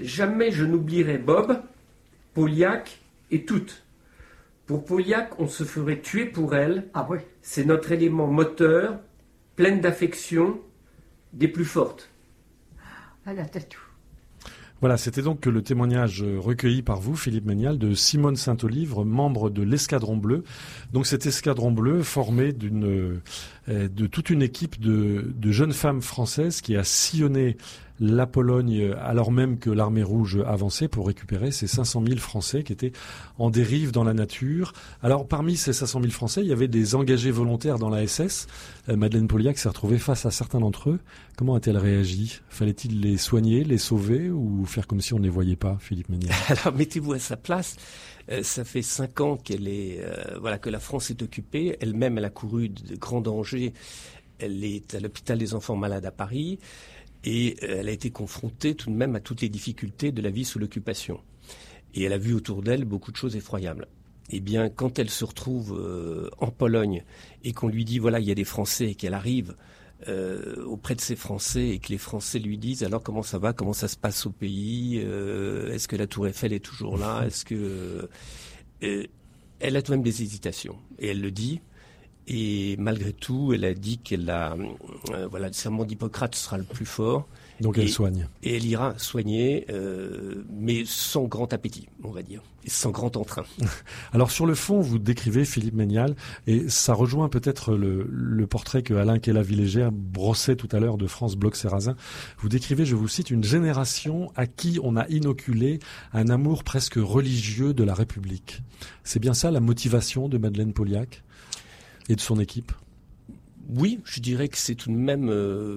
jamais je n'oublierai Bob, Pauliac et toutes. Pour Pauliac, on se ferait tuer pour elle. Ah oui. C'est notre élément moteur, pleine d'affection, des plus fortes. Elle a tout. Voilà, c'était donc le témoignage recueilli par vous, Philippe Ménial, de Simone Saint-Olivre, membre de l'Escadron Bleu. Donc cet Escadron Bleu formé de toute une équipe de jeunes femmes françaises qui a sillonné la Pologne alors même que l'armée rouge avançait pour récupérer ces 500 000 Français qui étaient en dérive dans la nature. Alors parmi ces 500 000 Français, il y avait des engagés volontaires dans la SS. Madeleine Pauliac s'est retrouvée face à certains d'entre eux. Comment a-t-elle réagi ? Fallait-il les soigner, les sauver ou faire comme si on ne les voyait pas, Philippe Ménial ? Alors mettez-vous à sa place. Ça fait 5 ans que la France est occupée. Elle-même, elle a couru de grands dangers. Elle est à l'hôpital des enfants malades à Paris. Et elle a été confrontée tout de même à toutes les difficultés de la vie sous l'occupation. Et elle a vu autour d'elle beaucoup de choses effroyables. Eh bien, quand elle se retrouve en Pologne et qu'on lui dit, voilà, il y a des Français et qu'elle arrive auprès de ces Français et que les Français lui disent, alors comment ça va, comment ça se passe au pays, est-ce que la Tour Eiffel est toujours là, est-ce que... elle a tout de même des hésitations. Et elle le dit. Et malgré tout, elle a dit le serment d'Hippocrate sera le plus fort. Donc elle soigne. Et elle ira soigner, mais sans grand appétit, on va dire, et sans grand entrain. Alors sur le fond, vous décrivez Philippe Ménial, et ça rejoint peut-être le portrait que Alain Kella-Villéger brossait tout à l'heure de France Bloch-Serrazin. Vous décrivez, je vous cite, une génération à qui on a inoculé un amour presque religieux de la République. C'est bien ça la motivation de Madeleine Pauliac ? Et de son équipe ? Oui, je dirais que c'est tout de même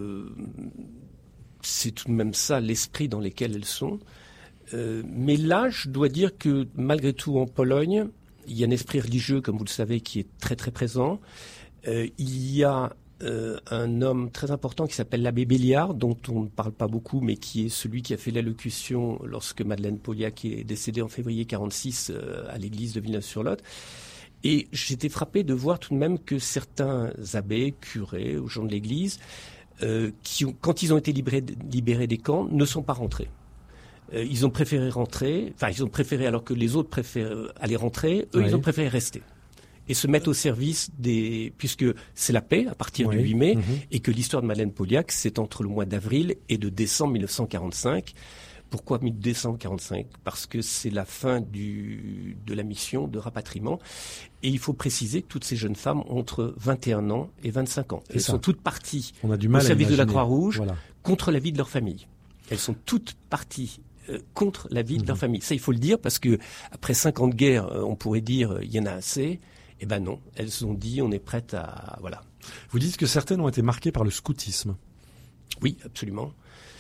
ça l'esprit dans lequel elles sont. Mais là, je dois dire que malgré tout, en Pologne, il y a un esprit religieux, comme vous le savez, qui est très très présent. Il y a un homme très important qui s'appelle l'abbé Béliard, dont on ne parle pas beaucoup, mais qui est celui qui a fait l'allocution lorsque Madeleine Pauliac est décédée en février 1946 à l'église de Villeneuve-sur-Lot. Et j'étais frappé de voir tout de même que certains abbés, curés ou gens de l'Église, quand ils ont été libérés des camps, ne sont pas rentrés. Ils ont préféré alors que les autres préféraient aller rentrer, eux, ils ont préféré rester. Et se mettre au service puisque c'est la paix à partir du 8 mai, et que l'histoire de Madeleine Pauliac, c'est entre le mois d'avril et de décembre 1945. Pourquoi mi-décembre 1945 ? Parce que c'est la fin de la mission de rapatriement. Et il faut préciser que toutes ces jeunes femmes ont entre 21 ans et 25 ans. Elles sont toutes parties au service de la Croix-Rouge contre la vie de leur famille. Elles sont toutes parties contre la vie de leur famille. Ça, il faut le dire, parce que après 5 ans de guerre, on pourrait dire il y en a assez. Eh ben non, elles ont dit on est prêtes à... Voilà. Vous dites que certaines ont été marquées par le scoutisme. Oui, absolument.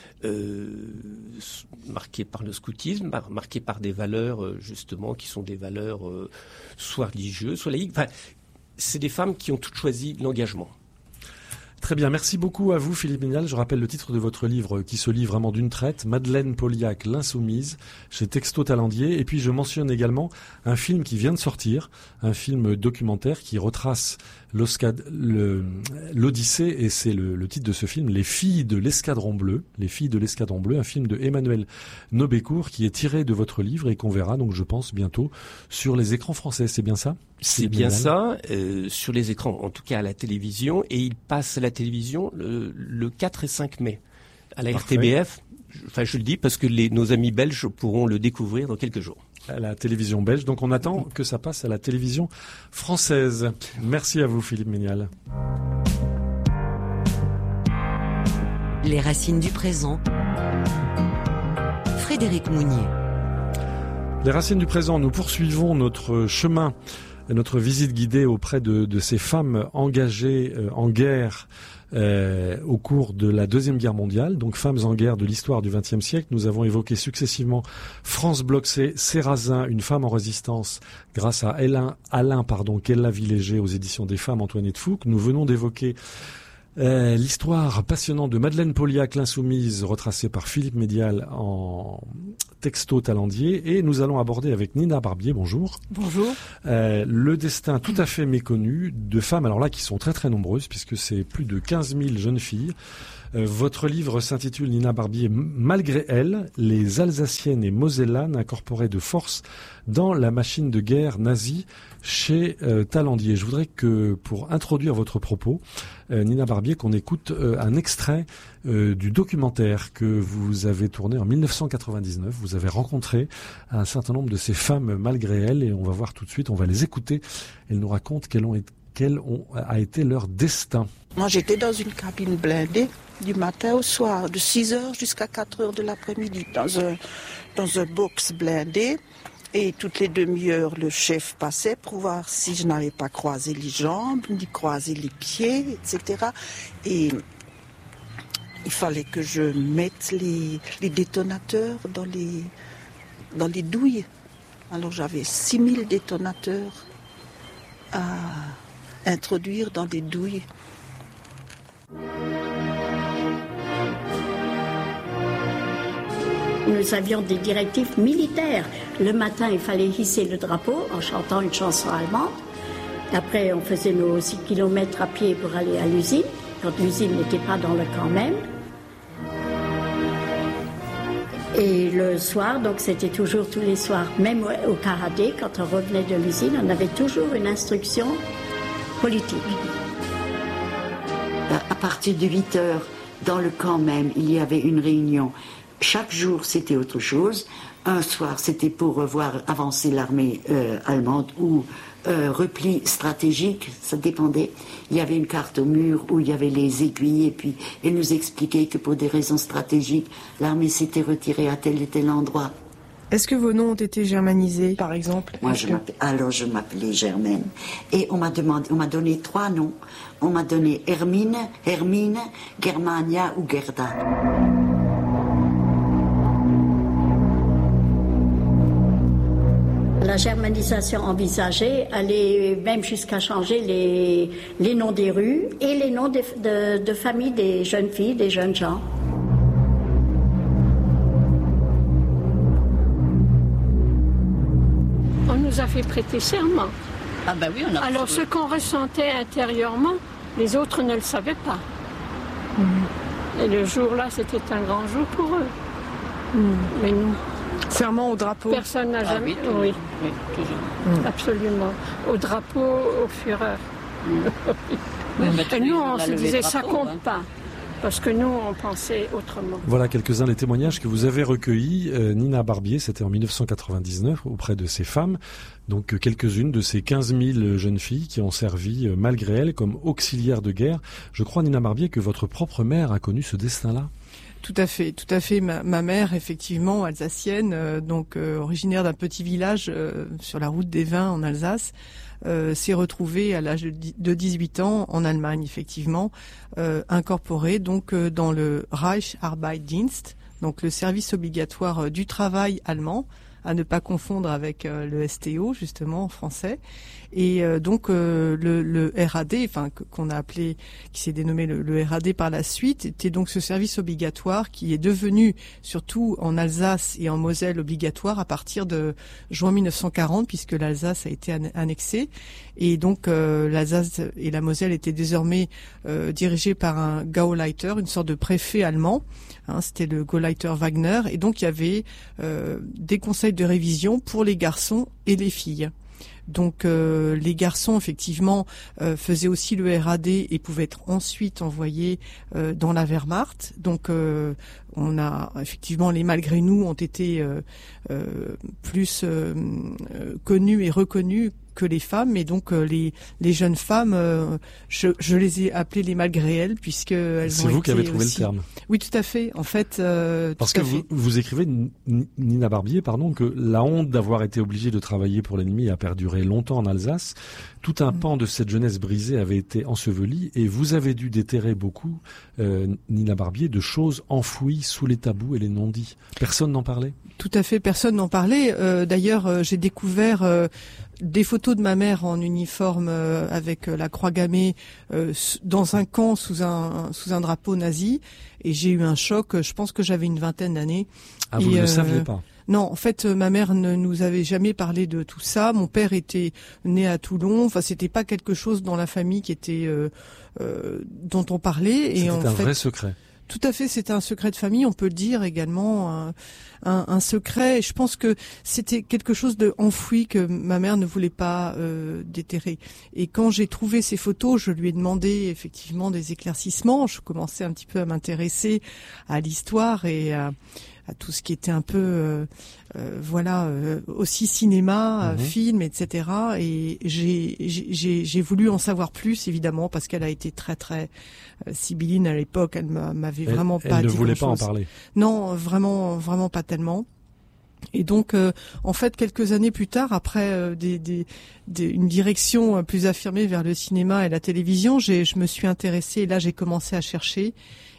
Marquées par le scoutisme, marquées par des valeurs justement qui sont des valeurs soit religieuses, soit laïques. Enfin, c'est des femmes qui ont toutes choisi l'engagement. Très bien, merci beaucoup à vous Philippe Ménial. Je rappelle le titre de votre livre qui se lit vraiment d'une traite, Madeleine Pauliac, l'Insoumise, chez Texto Talendier. Et puis je mentionne également un film qui vient de sortir, un film documentaire qui retrace l'Odyssée, et c'est le titre de ce film, Les filles de l'Escadron Bleu, un film de Emmanuel Nobécourt qui est tiré de votre livre et qu'on verra donc je pense bientôt sur les écrans français, c'est bien ça ? C'est bien ça, sur les écrans, en tout cas à la télévision, et il passe à la télévision le 4 et 5 mai à la RTBF. Enfin, je le dis parce que nos amis belges pourront le découvrir dans quelques jours. À la télévision belge, donc on attend que ça passe à la télévision française. Merci à vous Philippe Ménial. Les racines du présent. Frédéric Mounier. Les racines du présent, nous poursuivons notre chemin, notre visite guidée auprès de ces femmes engagées en guerre au cours de la Deuxième Guerre mondiale, donc femmes en guerre de l'histoire du XXe siècle. Nous avons évoqué successivement France Bloch-Serrazin, une femme en résistance, grâce à Alain Kella-Villéger aux éditions des Femmes, Antoinette Fouque. Nous venons d'évoquer l'histoire passionnante de Madeleine Pauliac, l'Insoumise, retracée par Philippe Ménial en Texto Talendier, et nous allons aborder avec Nina Barbier, bonjour. Bonjour. Le destin tout à fait méconnu de femmes, alors là qui sont très très nombreuses, puisque c'est plus de 15 000 jeunes filles Votre livre s'intitule, Nina Barbier, Malgré elle, les Alsaciennes et Mosellanes incorporées de force dans la machine de guerre nazie chez Talandier. Je voudrais que, pour introduire votre propos, Nina Barbier, qu'on écoute un extrait du documentaire que vous avez tourné en 1999. Vous avez rencontré un certain nombre de ces femmes malgré elles, et on va voir tout de suite, on va les écouter. Elles nous racontent quel a été leur destin. Moi, j'étais dans une cabine blindée du matin au soir, de 6h jusqu'à 4h de l'après-midi, dans un box blindé. Et toutes les demi-heures, le chef passait pour voir si je n'avais pas croisé les jambes, ni croisé les pieds, etc. Et il fallait que je mette les détonateurs dans les douilles. Alors j'avais 6000 détonateurs à introduire dans les douilles. Nous avions des directives militaires. Le matin, il fallait hisser le drapeau en chantant une chanson allemande. Après, on faisait nos 6 kilomètres à pied pour aller à l'usine, quand l'usine n'était pas dans le camp même. Et le soir, donc c'était toujours tous les soirs, même au karaté, quand on revenait de l'usine, on avait toujours une instruction politique. À partir de 8h, dans le camp même, il y avait une réunion. Chaque jour, c'était autre chose. Un soir, c'était pour voir avancer l'armée allemande ou repli stratégique, ça dépendait. Il y avait une carte au mur où il y avait les aiguilles et puis elle nous expliquait que pour des raisons stratégiques, l'armée s'était retirée à tel et tel endroit. Est-ce que vos noms ont été germanisés, par exemple? Moi, je m'appelais Germaine. Et on m'a donné 3 noms. On m'a donné Hermine, Germania ou Gerda. La germanisation envisagée allait même jusqu'à changer les noms des rues et les noms de famille des jeunes filles, des jeunes gens. On nous a fait prêter serment. Ah ben oui, alors ce qu'on ressentait intérieurement, les autres ne le savaient pas. Et le jour-là, c'était un grand jour pour eux. Mais nous... Serment au drapeau. Personne n'a jamais... Oui, toujours. Absolument. Au drapeau, au Führer. Et nous, on se disait, ça compte pas. Parce que nous, on pensait autrement. Voilà quelques-uns des témoignages que vous avez recueillis. Nina Barbier, c'était en 1999, auprès de ces femmes. Donc quelques-unes de ces 15 000 jeunes filles qui ont servi, malgré elles, comme auxiliaires de guerre. Je crois, Nina Barbier, que votre propre mère a connu ce destin-là. Tout à fait. Ma mère, effectivement, alsacienne, originaire d'un petit village sur la route des Vins en Alsace, s'est retrouvée à l'âge de 18 ans en Allemagne, effectivement, incorporée donc dans le Reichsarbeitsdienst, donc le service obligatoire du travail allemand, à ne pas confondre avec le STO, justement, en français. Et le RAD, qu'on a appelé, qui s'est dénommé le RAD par la suite, était donc ce service obligatoire qui est devenu, surtout en Alsace et en Moselle, obligatoire à partir de juin 1940, puisque l'Alsace a été annexée. Et donc l'Alsace et la Moselle étaient désormais dirigées par un Gauleiter, une sorte de préfet allemand. C'était le Gauleiter Wagner. Et donc il y avait des conseils de révision pour les garçons et les filles. Donc les garçons effectivement faisaient aussi le RAD et pouvaient être ensuite envoyés dans la Wehrmacht. Donc on a effectivement, les malgré nous ont été plus connus et reconnus que les femmes, et donc les jeunes femmes, je les ai appelées les malgré elles, puisque elles C'est ont vous été qui avez trouvé aussi... le terme. Oui, tout à fait. En fait, parce que vous écrivez, Nina Barbier, que la honte d'avoir été obligée de travailler pour l'ennemi a perduré longtemps en Alsace. Tout un pan de cette jeunesse brisée avait été enseveli, et vous avez dû déterrer beaucoup, Nina Barbier, de choses enfouies sous les tabous et les non-dits. Personne n'en parlait? Tout à fait, personne n'en parlait. D'ailleurs, j'ai découvert des photos de ma mère en uniforme avec la croix gammée dans un camp sous un drapeau nazi, et j'ai eu un choc. Je pense que j'avais une vingtaine d'années. Ah, vous ne le saviez pas? Non, en fait, ma mère ne nous avait jamais parlé de tout ça. Mon père était né à Toulon. Enfin, c'était pas quelque chose dans la famille qui était dont on parlait. C'était un vrai secret. Tout à fait, c'était un secret de famille, on peut le dire également, un secret. Je pense que c'était quelque chose de enfoui que ma mère ne voulait pas déterrer. Et quand j'ai trouvé ces photos, je lui ai demandé effectivement des éclaircissements. Je commençais un petit peu à m'intéresser à l'histoire et à tout ce qui était un peu aussi cinéma, film, etc. Et j'ai voulu en savoir plus, évidemment, parce qu'elle a été très très sibylline à l'époque. Elle m'avait vraiment pas dit grand-chose. Elle ne voulait pas en parler. Non, vraiment pas tellement. Et donc, en fait, quelques années plus tard, après une direction plus affirmée vers le cinéma et la télévision, je me suis intéressée. Et là, j'ai commencé à chercher.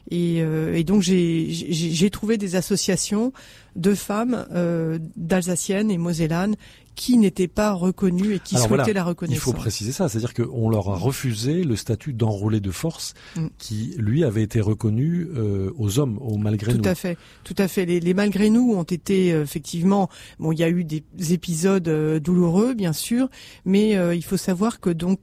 Et donc j'ai trouvé des associations de femmes d'Alsaciennes et Mosellanes qui n'étaient pas reconnues et qui souhaitaient la reconnaissance. Il faut préciser ça, c'est-à-dire qu'on leur a refusé le statut d'enrôlé de force qui, lui, avait été reconnu aux hommes, aux malgré nous. Tout à fait. Les malgré nous ont été effectivement, il y a eu des épisodes douloureux, bien sûr, mais il faut savoir que donc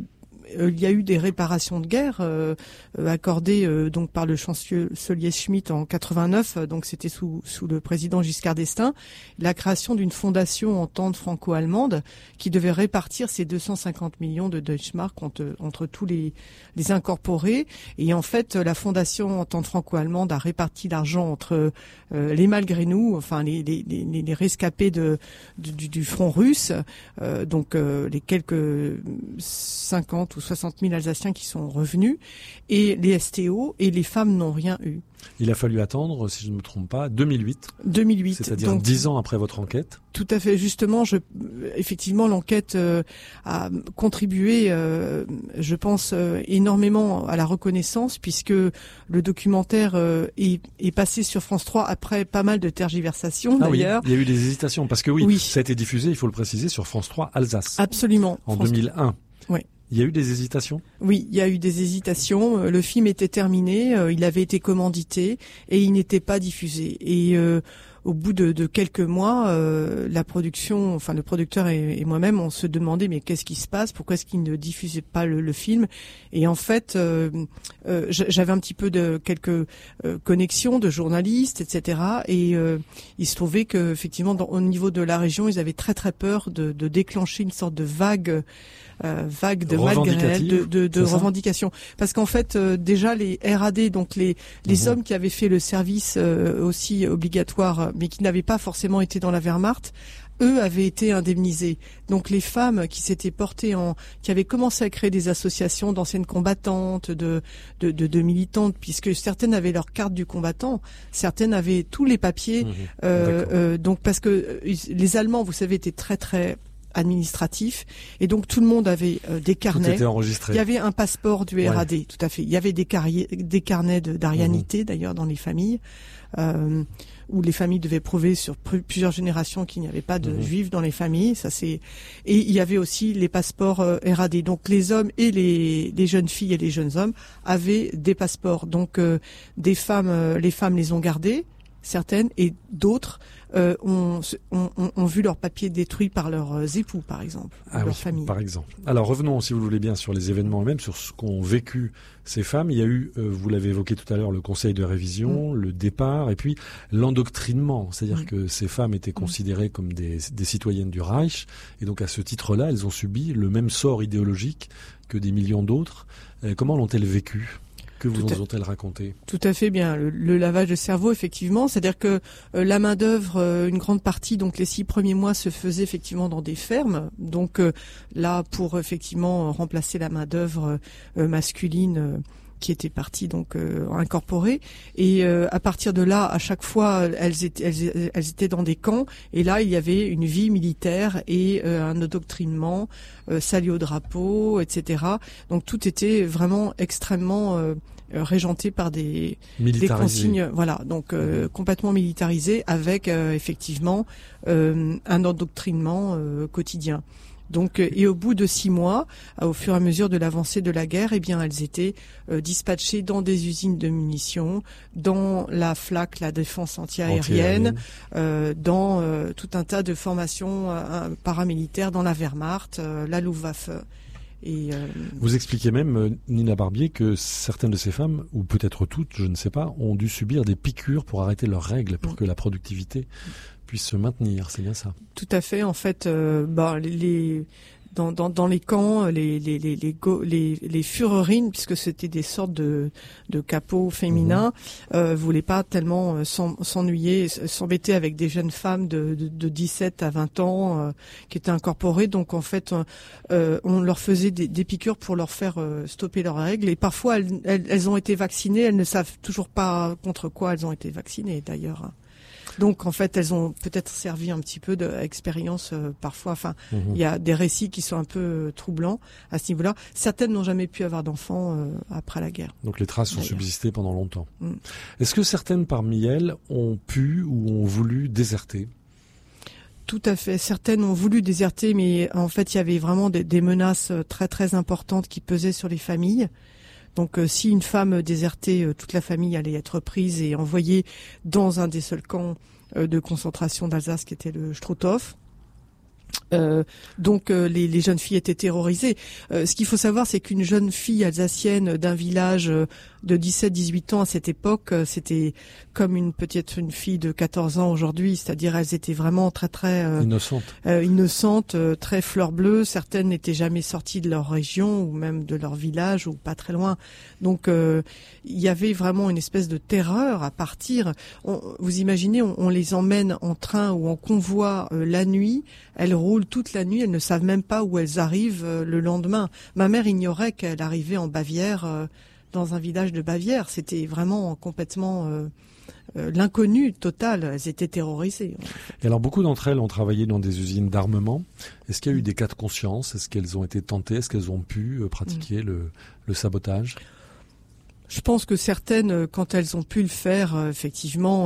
il y a eu des réparations de guerre accordées donc par le chancelier Schmitt en 89, donc c'était sous le président Giscard d'Estaing, la création d'une fondation entente franco-allemande qui devait répartir ces 250 millions de Deutschmark entre tous les incorporés. Et en fait, la fondation entente franco-allemande a réparti l'argent entre les malgré nous, enfin les rescapés du front russe, donc les quelques 50 ou 60 000 Alsaciens qui sont revenus, et les STO, et les femmes n'ont rien eu. Il a fallu attendre, si je ne me trompe pas, 2008. C'est-à-dire donc, 10 ans après votre enquête. Tout à fait. Justement, effectivement, l'enquête a contribué, je pense, énormément à la reconnaissance, puisque le documentaire est passé sur France 3 après pas mal de tergiversations, d'ailleurs. Oui, il y a eu des hésitations, parce que ça a été diffusé, il faut le préciser, sur France 3 Alsace. Absolument. En 2001. Oui. Il y a eu des hésitations ? Oui, il y a eu des hésitations. Le film était terminé, il avait été commandité et il n'était pas diffusé. Et au bout de quelques mois, la production, enfin le producteur et moi-même, on se demandait mais qu'est-ce qui se passe ? Pourquoi est-ce qu'il ne diffusait pas le film ? Et en fait, j'avais un petit peu de quelques connexions de journalistes, etc. Et il se trouvait que effectivement, au niveau de la région, ils avaient très très peur de déclencher une sorte de vague de malgré de revendications, parce qu'en fait déjà les RAD, donc les hommes qui avaient fait le service aussi obligatoire mais qui n'avaient pas forcément été dans la Wehrmacht, eux avaient été indemnisés. Donc les femmes qui s'étaient portées qui avaient commencé à créer des associations d'anciennes combattantes, de militantes, puisque certaines avaient leur carte du combattant, certaines avaient tous les papiers. Donc parce que les Allemands, vous savez, étaient très très administratif, et donc tout le monde avait des carnets. Tout était enregistré. Il y avait un passeport du RAD, tout à fait. Il y avait des carnets d'arianité d'ailleurs dans les familles, où les familles devaient prouver sur plusieurs générations qu'il n'y avait pas de juifs dans les familles. Et il y avait aussi les passeports RAD. Donc les hommes et les jeunes filles et les jeunes hommes avaient des passeports. Donc les femmes les ont gardés, certaines, et d'autres ont vu leurs papiers détruits par leurs époux, par exemple, leur famille. Par exemple. Alors revenons, si vous le voulez bien, sur les événements eux-mêmes, sur ce qu'ont vécu ces femmes. Il y a eu, vous l'avez évoqué tout à l'heure, le conseil de révision, le départ, et puis l'endoctrinement. C'est-à-dire que ces femmes étaient considérées comme des citoyennes du Reich, et donc à ce titre-là, elles ont subi le même sort idéologique que des millions d'autres. Comment l'ont-elles vécu ? Que vous ont-elles raconté ? Tout à fait bien. Le lavage de cerveau, effectivement. C'est-à-dire que la main-d'œuvre, une grande partie, donc les 6 premiers mois, se faisait effectivement dans des fermes. Donc là, pour effectivement remplacer la main-d'œuvre masculine qui était partie donc incorporée, et à partir de là, à chaque fois, elles étaient dans des camps, et là il y avait une vie militaire et un endoctrinement, salut au drapeau, etc. Donc tout était vraiment extrêmement régenté par des consignes, voilà, donc complètement militarisé, avec effectivement un endoctrinement quotidien. Donc, et au bout de 6 mois, au fur et à mesure de l'avancée de la guerre, eh bien, elles étaient dispatchées dans des usines de munitions, dans la FLAC, la défense anti-aérienne, dans tout un tas de formations paramilitaires, dans la Wehrmacht, la Luftwaffe. Vous expliquez même, Nina Barbier, que certaines de ces femmes, ou peut-être toutes, je ne sais pas, ont dû subir des piqûres pour arrêter leurs règles, pour que la productivité puisse se maintenir. C'est bien ça? Tout à fait. En fait, dans les camps, les furerines, puisque c'était des sortes de capots féminins, voulaient pas tellement s'ennuyer, s'embêter avec des jeunes femmes de 17 à 20 ans qui étaient incorporées. Donc en fait, on leur faisait des piqûres pour leur faire stopper leurs règles. Et parfois, elles ont été vaccinées. Elles ne savent toujours pas contre quoi elles ont été vaccinées, d'ailleurs. Donc en fait, elles ont peut-être servi un petit peu d'expérience parfois. Enfin, il y a des récits qui sont un peu troublants à ce niveau-là. Certaines n'ont jamais pu avoir d'enfants après la guerre. Donc les traces ont subsisté pendant longtemps. Est-ce que certaines parmi elles ont pu ou ont voulu déserter? Tout à fait. Certaines ont voulu déserter, mais en fait, il y avait vraiment des menaces très très importantes qui pesaient sur les familles. Donc si une femme désertait, toute la famille allait être prise et envoyée dans un des seuls camps de concentration d'Alsace qui était le Struthof. Donc les jeunes filles étaient terrorisées. Ce qu'il faut savoir, c'est qu'une jeune fille alsacienne d'un village de 17-18 ans à cette époque, c'était comme peut-être une fille de 14 ans aujourd'hui, c'est-à-dire elles étaient vraiment très très innocentes, très fleur bleue. Certaines n'étaient jamais sorties de leur région ou même de leur village ou pas très loin. Donc il y avait vraiment une espèce de terreur à partir. Vous imaginez, on les emmène en train ou en convoi la nuit. Elles roulent toute la nuit, elles ne savent même pas où elles arrivent le lendemain. Ma mère ignorait qu'elle arrivait en Bavière, dans un village de Bavière. C'était vraiment complètement l'inconnu total. Elles étaient terrorisées. Et alors beaucoup d'entre elles ont travaillé dans des usines d'armement. Est-ce qu'il y a eu des cas de conscience? Est-ce qu'elles ont été tentées? Est-ce qu'elles ont pu pratiquer le sabotage? Je pense que certaines, quand elles ont pu le faire, effectivement,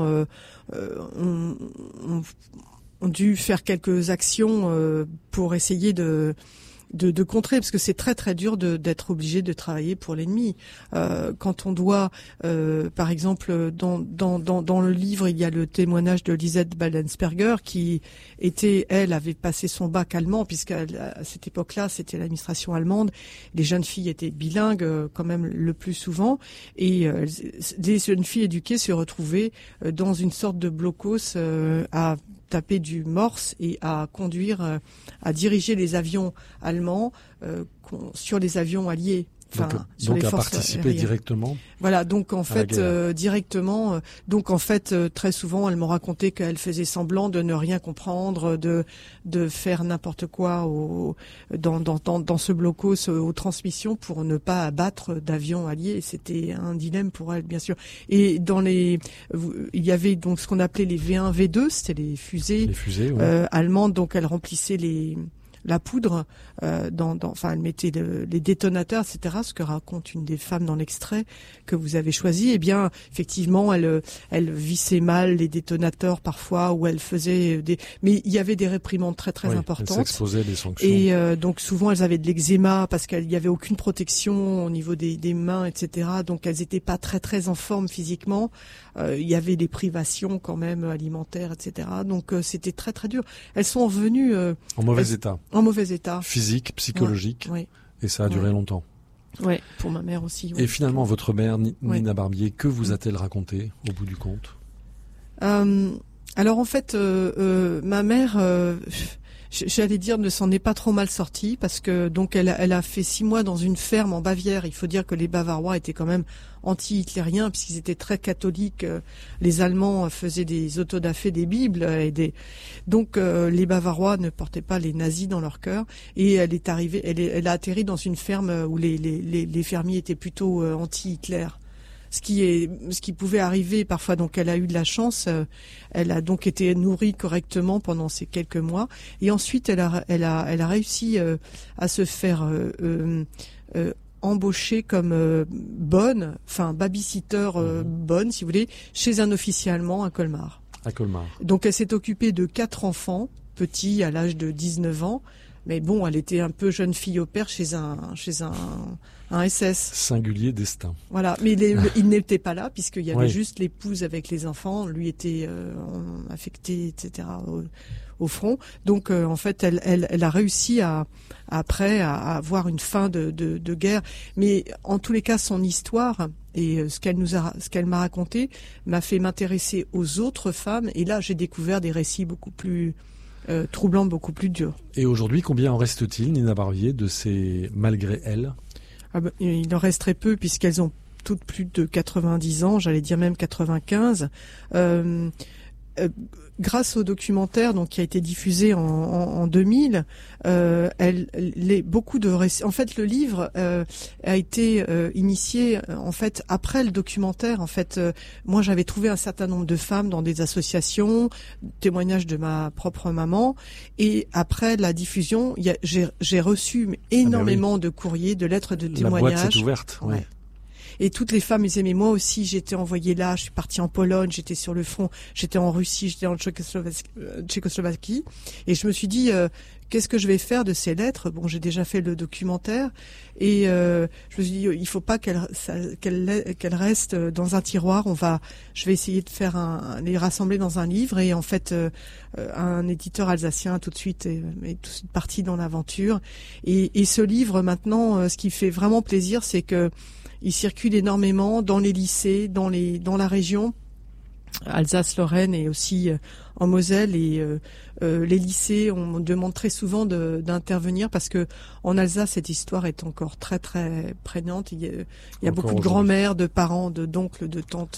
ont dû faire quelques actions pour essayer de contrer, parce que c'est très très dur d'être obligé de travailler pour l'ennemi. Quand on doit, par exemple, dans le livre, il y a le témoignage de Lisette Ballensperger qui avait passé son bac allemand, puisqu'à cette époque-là, c'était l'administration allemande. Les jeunes filles étaient bilingues quand même le plus souvent, et les jeunes filles éduquées se retrouvaient dans une sorte de blocos à taper du morse et à conduire, à diriger les avions allemands sur les avions alliés. Donc à participer directement. Voilà, donc en fait directement. Donc en fait très souvent, elles m'ont raconté qu'elles faisaient semblant de ne rien comprendre, de faire n'importe quoi dans ce blocos aux transmissions pour ne pas abattre d'avions alliés. C'était un dilemme pour elles, bien sûr. Et il y avait donc ce qu'on appelait les V1, V2, c'était les fusées allemandes. Donc elles remplissaient la poudre, elle mettait les détonateurs, etc. Ce que raconte une des femmes dans l'extrait que vous avez choisi. Eh bien, effectivement, elle vissait mal les détonateurs parfois, ou elle faisait mais il y avait des réprimandes très très importantes. Elle s'exposait des sanctions. Et donc souvent elles avaient de l'eczéma parce qu'il n'y avait aucune protection au niveau des mains, etc. Donc elles n'étaient pas très très en forme physiquement. Il y avait des privations quand même alimentaires, etc. Donc c'était très très dur. Elles sont revenues en mauvais état. En mauvais état. Physique, psychologique. Ouais. Et ça a duré longtemps. Oui, pour ma mère aussi. Ouais. Et finalement, votre mère, Nina Barbier, que vous a-t-elle raconté au bout du compte? Alors en fait, ma mère, j'allais dire, ne s'en est pas trop mal sortie, parce que donc elle a fait 6 mois dans une ferme en Bavière. Il faut dire que les Bavarois étaient quand même anti-hitlériens, puisqu'ils étaient très catholiques. Les Allemands faisaient des autodafés des Bibles, donc les Bavarois ne portaient pas les nazis dans leur cœur. Et elle a atterri dans une ferme où les fermiers étaient plutôt anti-Hitler. Ce qui pouvait arriver parfois. Donc elle a eu de la chance, elle a donc été nourrie correctement pendant ces quelques mois, et ensuite elle a réussi à se faire embaucher comme babysitter bonne, si vous voulez, chez un officier allemand à Colmar. À Colmar. Donc elle s'est occupée de 4 enfants petits à l'âge de 19 ans. Mais bon, elle était un peu jeune fille au père chez un SS. Singulier destin. Voilà, mais il n'était pas là puisqu'il y avait juste l'épouse avec les enfants. Lui était affecté, etc. Au front. Donc en fait, elle a réussi après à avoir une fin de guerre. Mais en tous les cas, son histoire et ce qu'elle m'a raconté m'a fait m'intéresser aux autres femmes. Et là, j'ai découvert des récits beaucoup plus troublants, beaucoup plus durs. Et aujourd'hui, combien en reste-t-il, Nina Barbier, de ces malgré elle? Il en reste très peu puisqu'elles ont toutes plus de 90 ans, j'allais dire même 95. Grâce au documentaire donc qui a été diffusé en 2000, beaucoup de récits. En fait, le livre a été initié en fait après le documentaire. En fait, moi j'avais trouvé un certain nombre de femmes dans des associations, témoignages de ma propre maman, et après la diffusion, j'ai reçu énormément de courriers, de lettres de témoignages. La boîte s'est ouverte. Ouais. Et toutes les femmes disaient, mais moi aussi, j'ai été envoyée là, je suis partie en Pologne, j'étais sur le front, j'étais en Russie, j'étais en Tchécoslovaquie. Et je me suis dit, qu'est-ce que je vais faire de ces lettres? Bon, j'ai déjà fait le documentaire. Et je me suis dit, il faut pas qu'elles restent dans un tiroir. Je vais essayer de les rassembler dans un livre. Et en fait, un éditeur alsacien tout de suite est parti dans l'aventure. Et ce livre, maintenant, ce qui fait vraiment plaisir, c'est que il circule énormément dans les lycées, dans la région, Alsace-Lorraine et aussi en Moselle. Et les lycées, on demande très souvent d'intervenir parce que en Alsace, cette histoire est encore très très prégnante. Il y a beaucoup de grands-mères, de parents, d'oncles, de tantes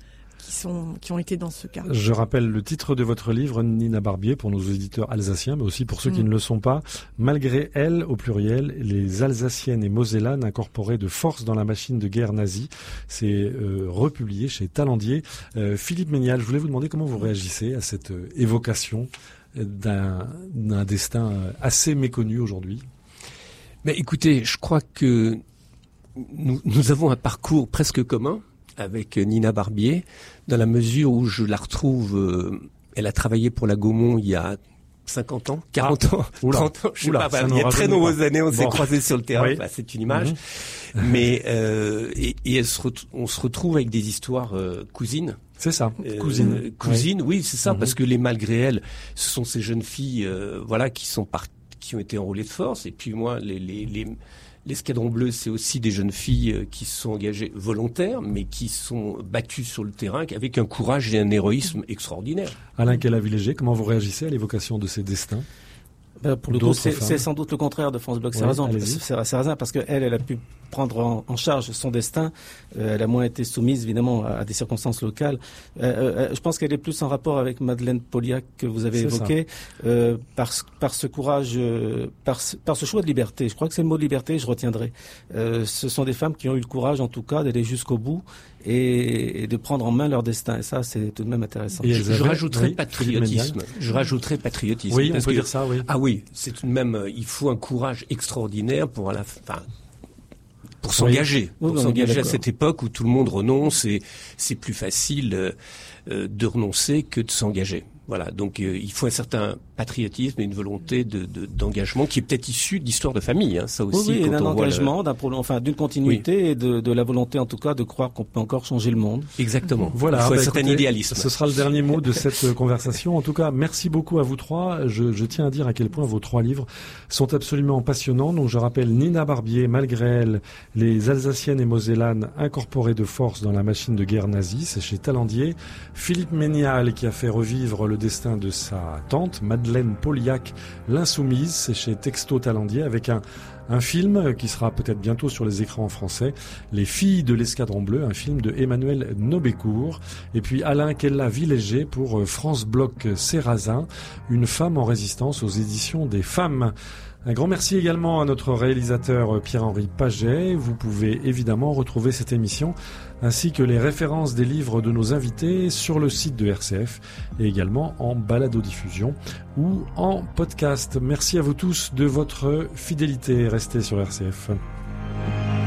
qui ont été dans ce cas. Je rappelle le titre de votre livre, Nina Barbier, pour nos éditeurs alsaciens, mais aussi pour ceux qui ne le sont pas. Malgré elles, au pluriel, les Alsaciennes et Mosellanes incorporées de force dans la machine de guerre nazie. C'est republié chez Talandier. Philippe Ménial, je voulais vous demander comment vous réagissez à cette évocation d'un destin assez méconnu aujourd'hui. Mais écoutez, je crois que nous avons un parcours presque commun avec Nina Barbier, dans la mesure où je la retrouve, elle a travaillé pour la Gaumont il y a 50 ans, 40 ans, 30 ans, je sais pas, il y a très nombreuses années, on s'est croisés sur le terrain, c'est une image. Mais on se retrouve avec des histoires cousines. C'est ça, cousines, oui, c'est ça, parce que les malgré elles, ce sont ces jeunes filles, qui ont été enrôlées de force, et puis moi, l'escadron bleu, c'est aussi des jeunes filles qui se sont engagées volontaires, mais qui sont battues sur le terrain avec un courage et un héroïsme extraordinaire. Alain Calavilégé, comment vous réagissez à l'évocation de ces destins? Pour le coup, c'est sans doute le contraire de France Bloch-Sarrazin, parce qu'elle a pu prendre en charge son destin. Elle a moins été soumise, évidemment, à des circonstances locales. Je pense qu'elle est plus en rapport avec Madeleine Poliak que vous avez évoqué, par ce courage, par ce choix de liberté. Je crois que c'est le mot liberté, je retiendrai. Ce sont des femmes qui ont eu le courage, en tout cas, d'aller jusqu'au bout et de prendre en main leur destin. Et ça, c'est tout de même intéressant. Je rajouterai patriotisme. Oui, on peut dire ça, oui. Ah oui, c'est tout de même, il faut un courage extraordinaire pour s'engager. Pour s'engager à cette époque où tout le monde renonce et c'est plus facile de renoncer que de s'engager. Voilà, donc il faut un certain patriotisme et une volonté d'engagement qui est peut-être issue d'histoire de famille, ça aussi. Oui, et d'un engagement, d'une continuité et de la volonté en tout cas de croire qu'on peut encore changer le monde. Exactement. Voilà, il faut un certain idéalisme. Ce sera le dernier mot de cette conversation. En tout cas, merci beaucoup à vous trois. Je tiens à dire à quel point vos 3 livres sont absolument passionnants. Donc je rappelle Nina Barbier, malgré elle, les Alsaciennes et Mosellanes incorporées de force dans la machine de guerre nazie, c'est chez Talandier. Philippe Ménial qui a fait revivre le destin de sa tante, Madeleine Poliak, l'insoumise, c'est chez Texto Talandier, avec un film qui sera peut-être bientôt sur les écrans en français, Les filles de l'escadron bleu, un film de Emmanuel Nobécourt. Et puis Alain Calavilégé pour France Bloch-Sarrazin, une femme en résistance aux éditions des femmes. Un grand merci également à notre réalisateur Pierre-Henri Paget. Vous pouvez évidemment retrouver cette émission ainsi que les références des livres de nos invités sur le site de RCF et également en balado-diffusion ou en podcast. Merci à vous tous de votre fidélité. Restez sur RCF.